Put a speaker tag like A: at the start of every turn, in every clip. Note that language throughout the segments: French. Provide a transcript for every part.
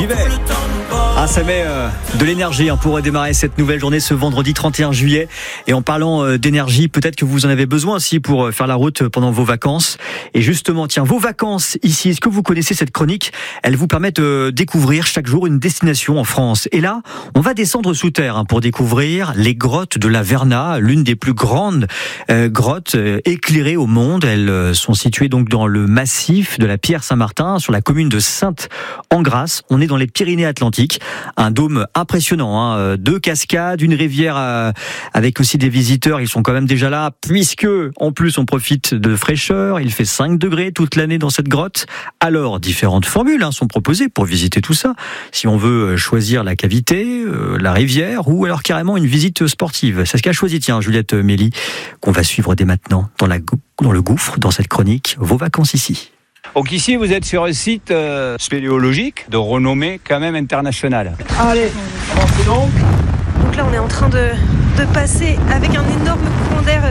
A: Ah, ça met de l'énergie pour démarrer cette nouvelle journée ce vendredi 31 juillet. Et en parlant d'énergie, peut-être que vous en avez besoin aussi pour faire la route pendant vos vacances. Et justement, tiens, vos vacances ici, est-ce que vous connaissez cette chronique ? Elle vous permet de découvrir chaque jour une destination en France. Et là, on va descendre sous terre pour découvrir les grottes de la Verna, l'une des plus grandes grottes éclairées au monde. Elles sont situées donc dans le massif de la Pierre Saint-Martin, sur la commune de Sainte-Engrâce. On est dans les Pyrénées-Atlantiques. Un dôme impressionnant, 2 cascades, une rivière avec aussi des visiteurs. Ils sont quand même déjà là, puisque en plus on profite de fraîcheur. Il fait 5 degrés toute l'année dans cette grotte. Alors, différentes formules sont proposées pour visiter tout ça. Si on veut choisir la cavité, la rivière, ou alors carrément une visite sportive. C'est ce qu'a choisi, Juliette Méli, qu'on va suivre dès maintenant dans le gouffre, dans cette chronique. Vos vacances ici.
B: Donc ici, vous êtes sur un site spéléologique de renommée quand même internationale.
C: Allez, avancez donc. Donc là, on est en train de passer avec un énorme courant d'air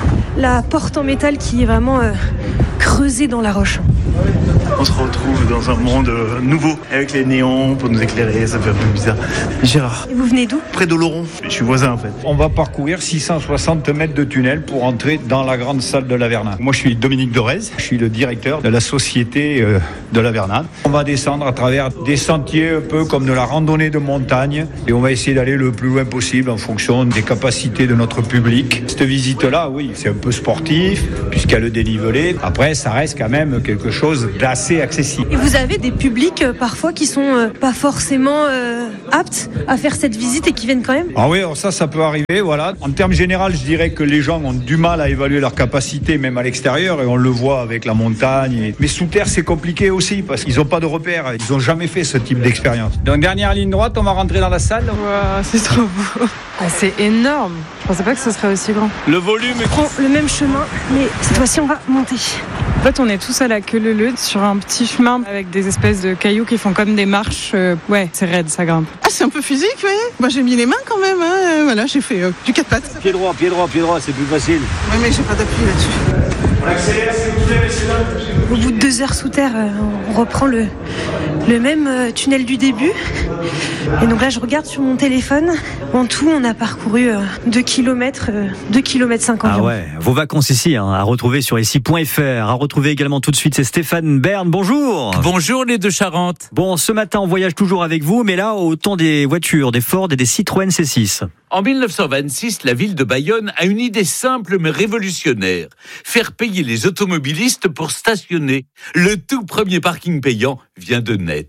C: la porte en métal qui est vraiment creusée dans la roche.
D: On se retrouve dans un monde nouveau, avec les néons pour nous éclairer, ça fait un peu bizarre. Gérard.
C: Et vous venez d'où ?
D: Près d'Oloron, je suis voisin en fait.
B: On va parcourir 660 mètres de tunnel pour entrer dans la grande salle de la Verna. Moi, je suis Dominique Dorez, je suis le directeur de la société de la Verna. On va descendre à travers des sentiers un peu comme de la randonnée de montagne et on va essayer d'aller le plus loin possible en fonction des capacités de notre public. Cette visite-là, oui, c'est un peu sportif puisqu'il y a le dénivelé. Après, ça reste quand même quelque chose d'assez accessible.
C: Et vous avez des publics parfois qui sont pas forcément aptes à faire cette visite et qui viennent quand même ?
B: Ah oui, alors ça peut arriver, voilà. En termes généraux, je dirais que les gens ont du mal à évaluer leur capacité, même à l'extérieur, et on le voit avec la montagne. Mais sous terre, c'est compliqué aussi, parce qu'ils n'ont pas de repères, ils n'ont jamais fait ce type d'expérience. Donc, dernière ligne droite, on va rentrer dans la salle.
E: Wow, c'est trop beau. Ah, c'est énorme. Je pensais pas que ce serait aussi grand.
B: Le volume...
C: On prend le même chemin, mais cette fois-ci, on va monter.
E: En fait, on est tous à la queue leu-leu sur un petit chemin avec des espèces de cailloux qui font comme des marches. Ouais, c'est raide, ça grimpe.
F: Ah, c'est un peu physique, vous voyez. Moi, j'ai mis les mains quand même. Voilà, j'ai fait du 4 pattes.
B: Pied droit, c'est plus facile.
F: Oui, mais j'ai pas d'appui là-dessus.
B: On accélère, s'il vous plaît, messieurs.
C: Au bout de 2 heures sous terre, on reprend le même tunnel du début. Et donc là, je regarde sur mon téléphone. En tout, on a parcouru 2 km, 2 km 50.
A: Ah ouais, vos vacances ici, à retrouver sur ici.fr. À retrouver également tout de suite, c'est Stéphane Bern. Bonjour.
G: Bonjour les deux Charentes.
A: Bon, ce matin, on voyage toujours avec vous, mais là, au temps des voitures, des Ford et des Citroën C6.
G: En 1926, la ville de Bayonne a une idée simple mais révolutionnaire. Faire payer les automobilistes pour stationner. Le tout premier parking payant vient de naître.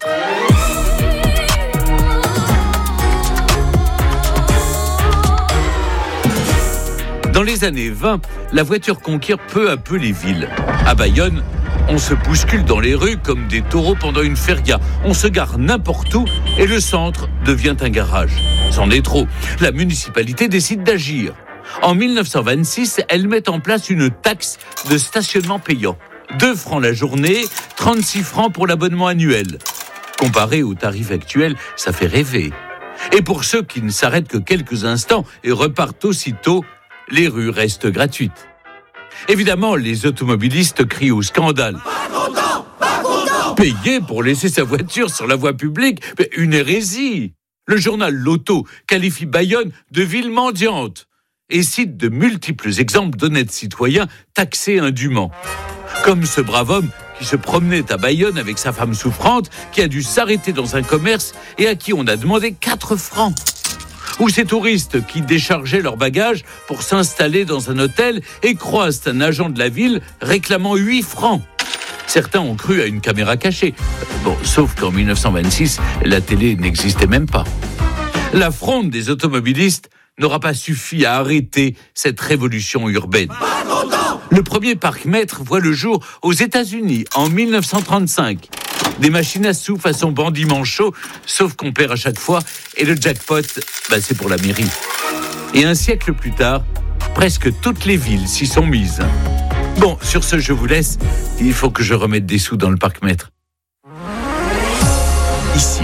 G: Dans les années 20, la voiture conquiert peu à peu les villes. À Bayonne, on se bouscule dans les rues comme des taureaux pendant une feria. On se gare n'importe où et le centre devient un garage. C'en est trop. La municipalité décide d'agir. En 1926, elle met en place une taxe de stationnement payant. 2 francs la journée, 36 francs pour l'abonnement annuel. Comparé au tarif actuel, ça fait rêver. Et pour ceux qui ne s'arrêtent que quelques instants et repartent aussitôt, les rues restent gratuites. Évidemment, les automobilistes crient au scandale. Pas content. Payer pour laisser sa voiture sur la voie publique, une hérésie. Le journal L'Auto qualifie Bayonne de ville mendiante et cite de multiples exemples d'honnêtes citoyens taxés indûment. Comme ce brave homme qui se promenait à Bayonne avec sa femme souffrante, qui a dû s'arrêter dans un commerce et à qui on a demandé 4 francs. Ou ces touristes qui déchargeaient leurs bagages pour s'installer dans un hôtel et croisent un agent de la ville réclamant 8 francs. Certains ont cru à une caméra cachée. Sauf qu'en 1926, la télé n'existait même pas. La fronde des automobilistes n'aura pas suffi à arrêter cette révolution urbaine. Le premier parc-mètre voit le jour aux États-Unis en 1935. Des machines à sous façon bandit manchot, sauf qu'on perd à chaque fois, et le jackpot, c'est pour la mairie. Et un siècle plus tard, presque toutes les villes s'y sont mises. Bon, sur ce, je vous laisse. Il faut que je remette des sous dans le parc-mètre.
H: Ici,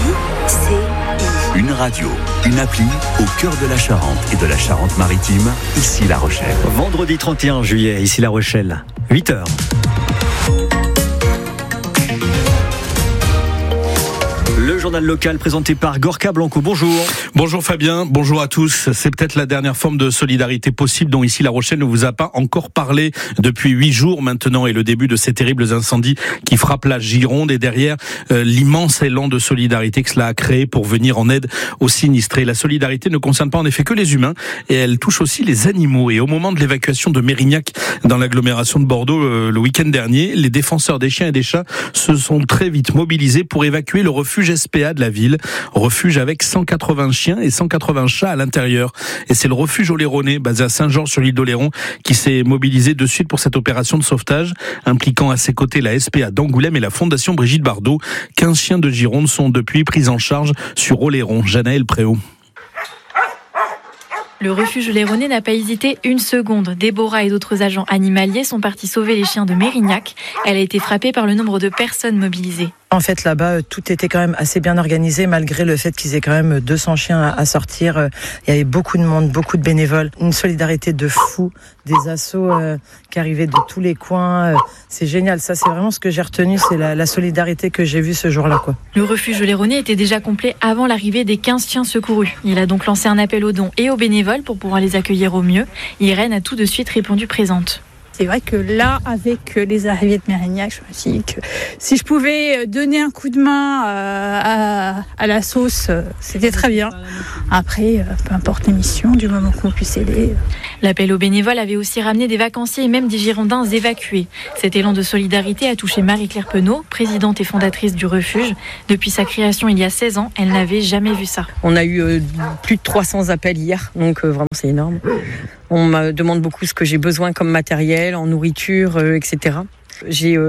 H: une radio, une appli au cœur de la Charente et de la Charente-Maritime, ici La Rochelle.
A: Vendredi 31 juillet, ici La Rochelle, 8h. Le Le journal local présenté par Gorka Blanco. Bonjour.
I: Bonjour Fabien, bonjour à tous. C'est peut-être la dernière forme de solidarité possible dont ici La Rochelle ne vous a pas encore parlé depuis 8 jours maintenant et le début de ces terribles incendies qui frappent la Gironde et derrière l'immense élan de solidarité que cela a créé pour venir en aide aux sinistrés. La solidarité ne concerne pas en effet que les humains et elle touche aussi les animaux. Et au moment de l'évacuation de Mérignac dans l'agglomération de Bordeaux le week-end dernier, les défenseurs des chiens et des chats se sont très vite mobilisés pour évacuer le refuge SPA de la ville. Refuge avec 180 chiens et 180 chats à l'intérieur. Et c'est le refuge Oléronais, basé à Saint-Georges sur l'île d'Oléron, qui s'est mobilisé de suite pour cette opération de sauvetage, impliquant à ses côtés la SPA d'Angoulême et la Fondation Brigitte Bardot. 15 chiens de Gironde sont depuis pris en charge sur Oléron. Janaël Préau.
J: Le refuge Oléronais n'a pas hésité une seconde. Déborah et d'autres agents animaliers sont partis sauver les chiens de Mérignac. Elle a été frappée par le nombre de personnes mobilisées.
K: En fait, là-bas, tout était quand même assez bien organisé, malgré le fait qu'ils aient quand même 200 chiens à sortir. Il y avait beaucoup de monde, beaucoup de bénévoles, une solidarité de fou, des assos qui arrivaient de tous les coins. C'est génial, ça c'est vraiment ce que j'ai retenu, c'est la solidarité que j'ai vue ce jour-là, quoi.
J: Le refuge Oléronais était déjà complet avant l'arrivée des 15 chiens secourus. Il a donc lancé un appel aux dons et aux bénévoles pour pouvoir les accueillir au mieux. Irène a tout de suite répondu présente.
L: C'est vrai que là, avec les arrivées de Mérignac, je me suis dit que si je pouvais donner un coup de main à la sauce, c'était très bien. Après, peu importe les missions, du moment qu'on puisse aider.
J: L'appel aux bénévoles avait aussi ramené des vacanciers et même des Girondins évacués. Cet élan de solidarité a touché Marie-Claire Penaud, présidente et fondatrice du refuge. Depuis sa création il y a 16 ans, elle n'avait jamais vu ça.
M: On a eu plus de 300 appels hier, donc vraiment c'est énorme. On me demande beaucoup ce que j'ai besoin comme matériel, en nourriture, etc. J'ai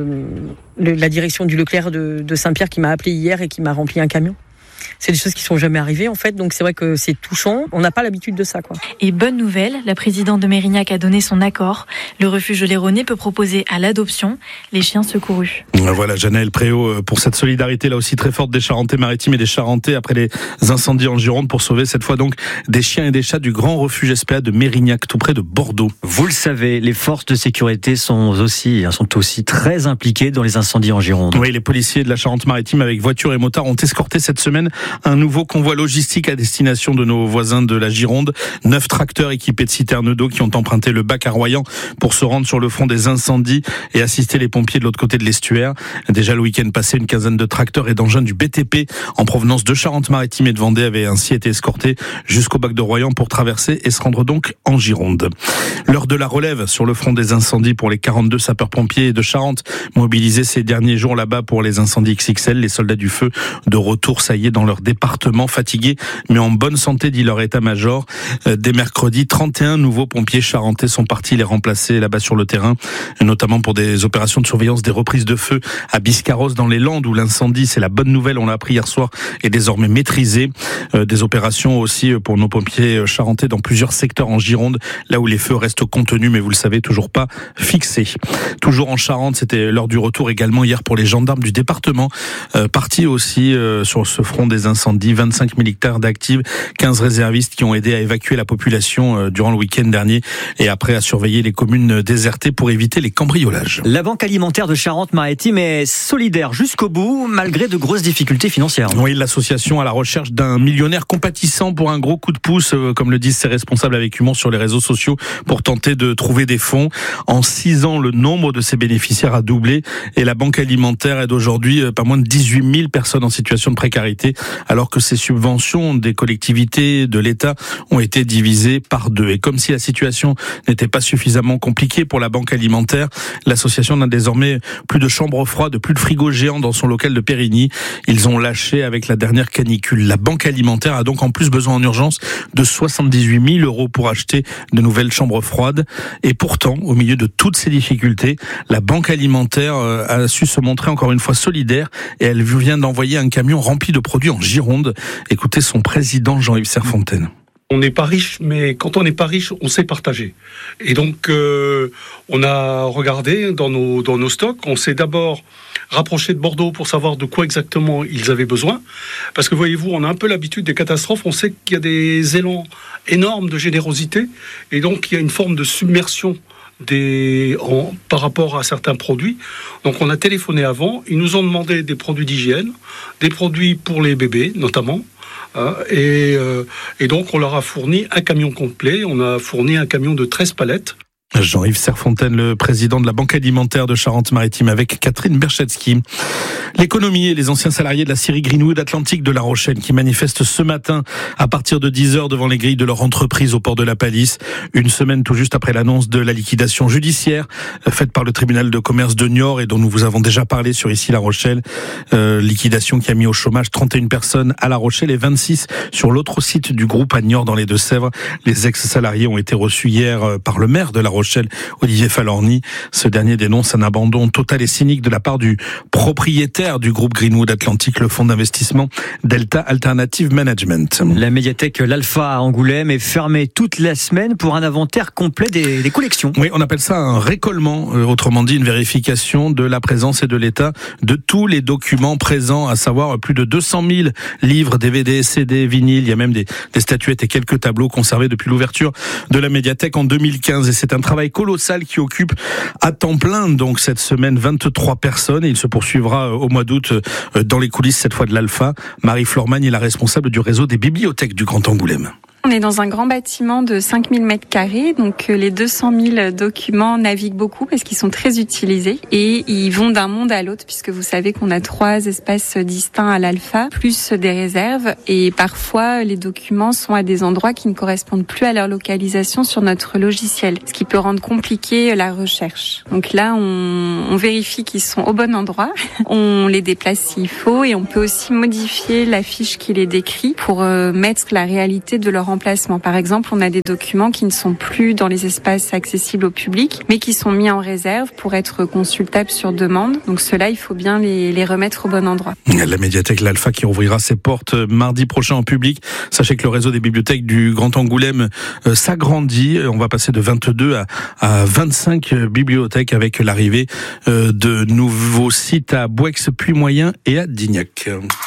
M: la direction du Leclerc de Saint-Pierre qui m'a appelé hier et qui m'a rempli un camion. C'est des choses qui sont jamais arrivées en fait, donc c'est vrai que c'est touchant. On n'a pas l'habitude de ça, quoi.
J: Et bonne nouvelle, la présidente de Mérignac a donné son accord. Le refuge Oléronais peut proposer à l'adoption les chiens secourus.
I: Voilà, Janaël Préau pour cette solidarité là aussi très forte des Charentais-Maritimes et des Charentais après les incendies en Gironde pour sauver cette fois donc des chiens et des chats du grand refuge SPA de Mérignac tout près de Bordeaux.
A: Vous le savez, les forces de sécurité sont aussi très impliquées dans les incendies en Gironde.
I: Oui, les policiers de la Charente-Maritime avec voitures et motards ont escorté cette semaine un nouveau convoi logistique à destination de nos voisins de la Gironde. 9 tracteurs équipés de citernes d'eau qui ont emprunté le bac à Royan pour se rendre sur le front des incendies et assister les pompiers de l'autre côté de l'estuaire. Déjà le week-end passé, une quinzaine de tracteurs et d'engins du BTP en provenance de Charente-Maritime et de Vendée avaient ainsi été escortés jusqu'au bac de Royan pour traverser et se rendre donc en Gironde. L'heure de la relève sur le front des incendies pour les 42 sapeurs-pompiers de Charente mobilisés ces derniers jours là-bas pour les incendies XXL. Les soldats du feu de retour, ça y est, dans leur département, fatigués mais en bonne santé, dit leur état-major. Dès mercredi, 31 nouveaux pompiers charentais sont partis les remplacer là-bas sur le terrain, notamment pour des opérations de surveillance des reprises de feu à Biscarrosse dans les Landes où l'incendie, c'est la bonne nouvelle, on l'a appris hier soir, est désormais maîtrisé. Des opérations aussi pour nos pompiers charentais dans plusieurs secteurs en Gironde, là où les feux restent contenus, mais vous le savez, toujours pas fixés. Toujours en Charente, c'était l'heure du retour également hier pour les gendarmes du département, partis aussi sur ce front des incendies, 25 militaires d'actifs, 15 réservistes qui ont aidé à évacuer la population durant le week-end dernier et après à surveiller les communes désertées pour éviter les cambriolages.
A: La Banque alimentaire de Charente-Maritime est solidaire jusqu'au bout, malgré de grosses difficultés financières.
I: Oui, l'association à la recherche d'un millionnaire compatissant pour un gros coup de pouce, comme le disent ses responsables avec humour sur les réseaux sociaux, pour tenter de trouver des fonds. En 6 ans, le nombre de ses bénéficiaires a doublé et la Banque alimentaire aide aujourd'hui pas moins de 18 000 personnes en situation de précarité, alors que ces subventions des collectivités, de l'État ont été divisées par 2. Et comme si la situation n'était pas suffisamment compliquée pour la Banque alimentaire, l'association n'a désormais plus de chambres froides, plus de frigos géants dans son local de Périgny. Ils ont lâché avec la dernière canicule. La Banque alimentaire a donc en plus besoin en urgence de 78 000 € pour acheter de nouvelles chambres froides. Et pourtant, au milieu de toutes ces difficultés, la Banque alimentaire a su se montrer encore une fois solidaire et elle vient d'envoyer un camion rempli de produits en Gironde. Écoutez son président Jean-Yves Serfontaine.
N: On n'est pas riche, mais quand on n'est pas riche, on sait partager. Et donc, on a regardé dans nos stocks, on s'est d'abord rapproché de Bordeaux pour savoir de quoi exactement ils avaient besoin. Parce que voyez-vous, on a un peu l'habitude des catastrophes, on sait qu'il y a des élans énormes de générosité, et donc il y a une forme de submersion par rapport à certains produits. Donc on a téléphoné avant, ils nous ont demandé des produits d'hygiène, des produits pour les bébés notamment. Et donc on leur a fourni un camion complet, on a fourni un camion de 13 palettes.
I: Jean-Yves Serfontaine, le président de la Banque alimentaire de Charente-Maritime, avec Catherine Berchetsky. L'économie et les anciens salariés de la scierie Greenwood Atlantique de La Rochelle qui manifestent ce matin à partir de 10h devant les grilles de leur entreprise au port de la Palisse. Une semaine tout juste après l'annonce de la liquidation judiciaire faite par le tribunal de commerce de Niort et dont nous vous avons déjà parlé sur Ici La Rochelle. Liquidation qui a mis au chômage 31 personnes à La Rochelle et 26 sur l'autre site du groupe à Niort dans les Deux-Sèvres. Les ex-salariés ont été reçus hier par le maire de La Rochelle, Olivier Falorni. Ce dernier dénonce un abandon total et cynique de la part du propriétaire du groupe Greenwood Atlantique, le fonds d'investissement Delta Alternative Management.
A: La médiathèque L'Alpha à Angoulême est fermée toute la semaine pour un inventaire complet des collections.
I: Oui, on appelle ça un récollement, autrement dit une vérification de la présence et de l'état de tous les documents présents, à savoir plus de 200 000 livres, DVD, CD, vinyles. Il y a même des statuettes et quelques tableaux conservés depuis l'ouverture de la médiathèque en 2015. Et c'est un travail colossal qui occupe à temps plein donc cette semaine 23 personnes et il se poursuivra au mois d'août dans les coulisses cette fois de l'Alpha. Marie Flormagne est la responsable du réseau des bibliothèques du Grand Angoulême.
O: On est dans un grand bâtiment de 5000 mètres carrés, donc les 200 000 documents naviguent beaucoup parce qu'ils sont très utilisés et ils vont d'un monde à l'autre puisque vous savez qu'on a 3 espaces distincts à l'Alpha, plus des réserves et parfois les documents sont à des endroits qui ne correspondent plus à leur localisation sur notre logiciel, ce qui peut rendre compliqué la recherche. Donc là, on vérifie qu'ils sont au bon endroit, on les déplace s'il faut et on peut aussi modifier la fiche qui les décrit pour mettre la réalité de leur emplacement. Par exemple, on a des documents qui ne sont plus dans les espaces accessibles au public, mais qui sont mis en réserve pour être consultables sur demande. Donc ceux-là, il faut bien les remettre au bon endroit.
I: La médiathèque L'Alpha qui ouvrira ses portes mardi prochain en public. Sachez que le réseau des bibliothèques du Grand Angoulême s'agrandit. On va passer de 22 à 25 bibliothèques avec l'arrivée de nouveaux sites à Boueix, Puy-Moyen et à Dignac.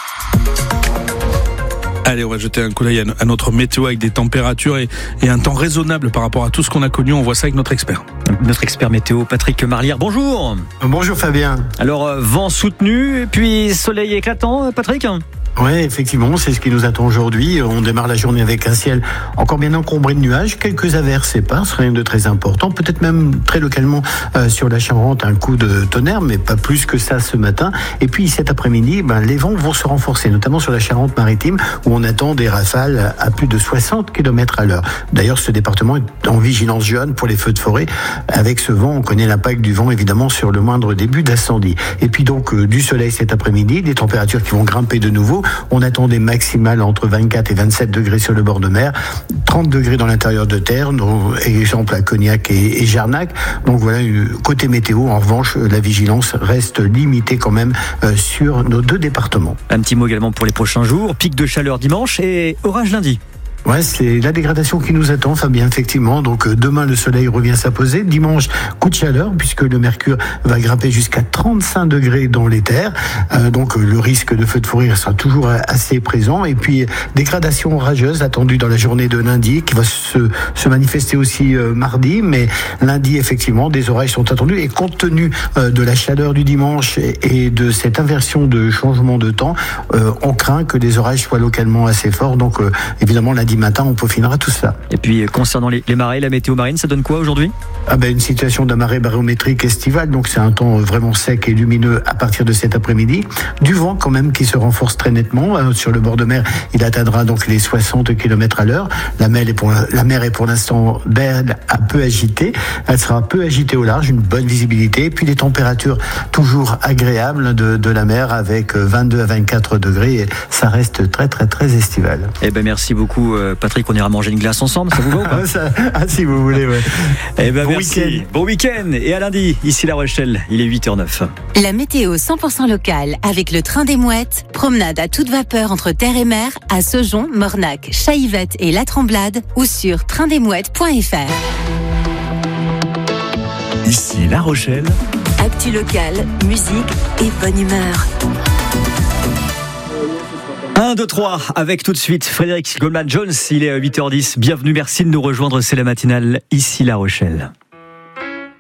I: Allez, on va jeter un coup d'œil à notre météo avec des températures et un temps raisonnable par rapport à tout ce qu'on a connu. On voit ça avec notre expert.
A: Notre expert météo, Patrick Marlière. Bonjour.
P: Bonjour Fabien.
A: Alors, vent soutenu et puis soleil éclatant, Patrick ?
P: Oui, effectivement, c'est ce qui nous attend aujourd'hui. On démarre la journée avec un ciel encore bien encombré de nuages, quelques averses éparses, rien de très important, peut-être même très localement sur la Charente, un coup de tonnerre, mais pas plus que ça ce matin. Et puis cet après-midi, les vents vont se renforcer, notamment sur la Charente-Maritime, où on attend des rafales à plus de 60 km à l'heure. D'ailleurs, ce département est en vigilance jaune pour les feux de forêt. Avec ce vent, on connaît l'impact du vent, évidemment, sur le moindre début d'incendie. Et puis donc, du soleil cet après-midi, des températures qui vont grimper de nouveau. On attend des maximales entre 24 et 27 degrés sur le bord de mer, 30 degrés dans l'intérieur de terre, exemple à Cognac et Jarnac. Donc voilà, côté météo, en revanche, la vigilance reste limitée quand même sur nos 2 départements.
A: Un petit mot également pour les prochains jours, pic de chaleur dimanche et orage lundi.
P: Ouais, c'est la dégradation qui nous attend, Fabien, effectivement. Donc demain, le soleil revient s'apposer. Dimanche, coup de chaleur, puisque le mercure va grimper jusqu'à 35 degrés dans les terres. Donc le risque de feu de forêt sera toujours assez présent. Et puis, dégradation orageuse attendue dans la journée de lundi, qui va se manifester aussi mardi. Mais lundi, effectivement, des orages sont attendus. Et compte tenu de la chaleur du dimanche et de cette inversion de changement de temps, on craint que des orages soient localement assez forts. Donc, évidemment, lundi matin, on peaufinera tout cela.
A: Et puis, concernant les marées, la météo marine, ça donne quoi aujourd'hui ?
P: Une situation d'un marée barométrique estivale, donc c'est un temps vraiment sec et lumineux à partir de cet après-midi. Du vent quand même qui se renforce très nettement. Sur le bord de mer, il atteindra donc les 60 km à l'heure. La mer est pour l'instant belle, un peu agitée. Elle sera peu agitée au large, une bonne visibilité. Et puis des températures toujours agréables de la mer avec 22 à 24 degrés. Et ça reste très très très estival.
A: Merci beaucoup Patrick, on ira manger une glace ensemble, ça vous va ou pas ?
P: Si vous voulez, ouais.
A: Bon merci. Week-end. Bon week-end et à lundi, ici La Rochelle, il est 8h09.
Q: La météo 100% locale avec le train des Mouettes, promenade à toute vapeur entre terre et mer à Saujon, Mornac, Chaillevette et La Tremblade ou sur traindesmouettes.fr.
H: Ici La Rochelle.
Q: Actu locale, musique et bonne humeur.
A: 1, 2, 3, avec tout de suite Frédéric Goldman Jones, il est à 8h10. Bienvenue, merci de nous rejoindre, c'est la matinale Ici La Rochelle.